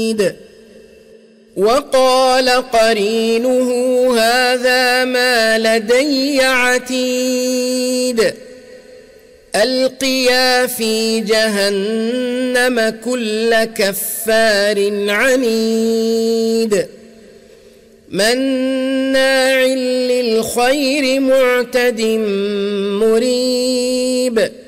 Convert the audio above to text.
وقال قرينه هذا ما لدي عتيد ألقيا في جهنم كل كفار عنيد مناع للخير معتد مريب